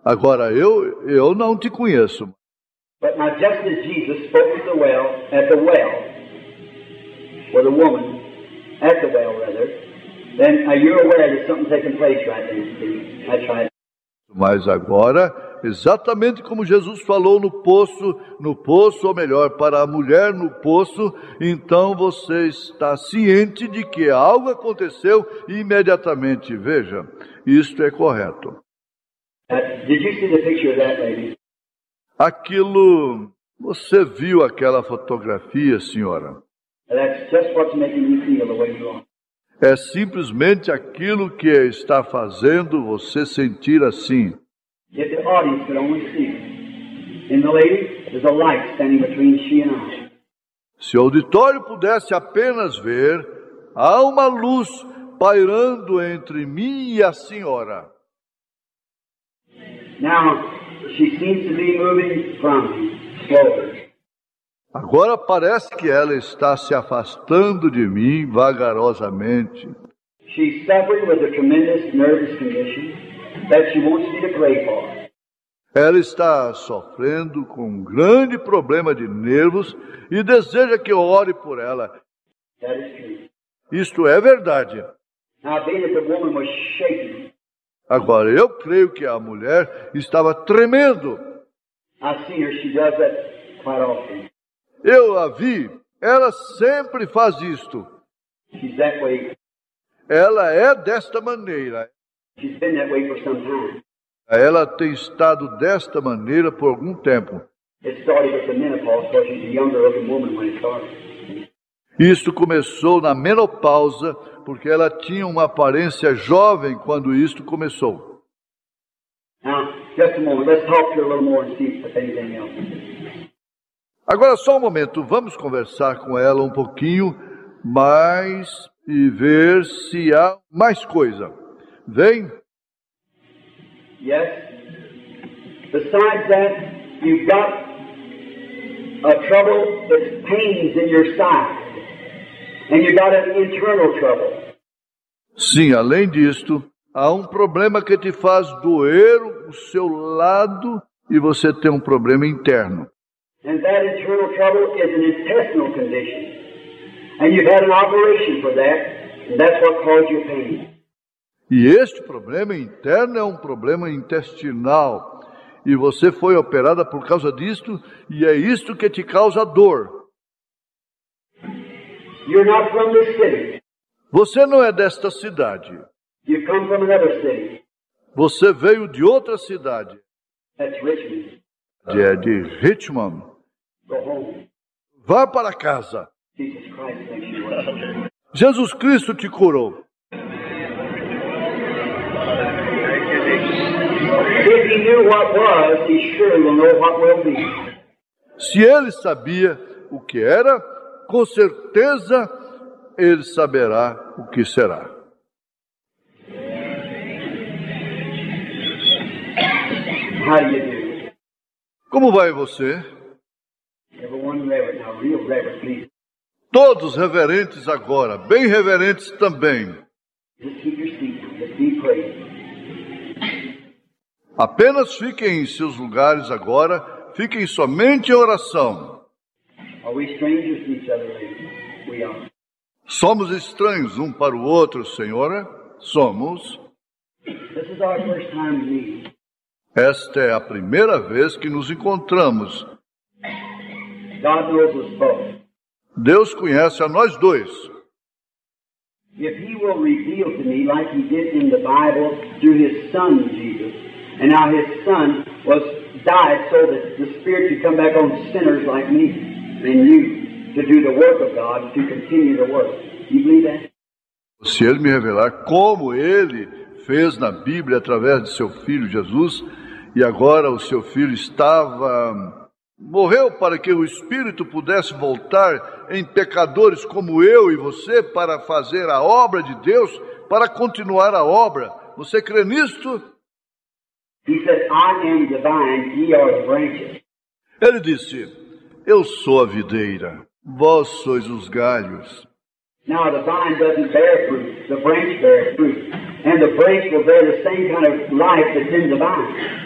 Agora, eu não te conheço. But now, just as Jesus spoke at the well, or the woman at the well, rather, then you're aware there's something taking place right then. See? That's right. Mas agora, exatamente como Jesus falou no poço, ou melhor, para a mulher no poço, então você está ciente de que algo aconteceu imediatamente. Veja, isto é correto. Did you see the picture of that lady? Você viu aquela fotografia, senhora? That's just what's making you feel the way you are. É simplesmente aquilo que está fazendo você sentir assim. If the audience could only see it. In the lady, there's a light standing between she and I. Se o auditório pudesse apenas ver, há uma luz pairando entre mim e a senhora. Now, she seems to be moving from me, slowly. Agora parece que ela está se afastando de mim vagarosamente. She's suffering with a tremendous nervous condition that she wants me to pray for. Ela está sofrendo com um grande problema de nervos e deseja que eu ore por ela. That is true. Isto é verdade. Now, I believe that the woman was shaking. Agora, eu creio que a mulher estava tremendo. I see her, she does that quite often. Eu a vi, ela sempre faz isto. She's that way. Ela é desta maneira. She's been that way for some time. Ela tem estado desta maneira por algum tempo. It started with the menopause because she's a younger looking woman when it started. Isso começou na menopausa, porque ela tinha uma aparência jovem quando isto começou. Now, just a moment. Let's talk to her a little more and see if anything else. Agora, só um momento, vamos conversar com ela um pouquinho mais e ver se há mais coisa. Vem? Yes. Besides that, you've got a trouble that's pains in your side. And you've got an internal trouble. Sim, além disto, há um problema que te faz doer o seu lado e você tem um problema interno. And that internal trouble is an intestinal condition. And you've had an operation for that, and that's what caused your pain. E este problema interno é um problema intestinal. E você foi operada por causa disto, e é isto que te causa dor. You're not from this city. Você não é desta cidade. You come from another city. Você veio de outra cidade. That's Richmond. É de Richmond. Go home. Vá para casa. Jesus Christ makes you well. Jesus Cristo te curou. If he knew what was, he surely will know what will be. Se ele sabia o que era, com certeza ele saberá o que será. How do you do? Como vai você? Everyone reverent now, real reverent, please. Todos reverentes agora, bem reverentes também. Just keep your seat now. Just be praying. Apenas fiquem em seus lugares agora, fiquem somente em oração. Are we strangers to each other, ladies? We are. Somos estranhos um para o outro, senhora? Somos. This is our first time meeting. Esta é a primeira vez que nos encontramos. God knows us both. Deus conhece a nós dois. If he will reveal to me like he did in the Bible through his son, Jesus, and now his son died so that the Spirit could come back on sinners like me and you to do the work of God, to continue the work. You believe that? Se ele me revelar como ele fez na Bíblia através de seu filho Jesus, e agora o seu filho morreu para que o Espírito pudesse voltar em pecadores como eu e você para fazer a obra de Deus, para continuar a obra. Você crê nisto? He said, I am the vine, ye are the branches. Ele disse, eu sou a videira, vós sois os galhos. Now the vine doesn't bear fruit, the branch bears fruit. And the branch will bear the same kind of life that's in the vine.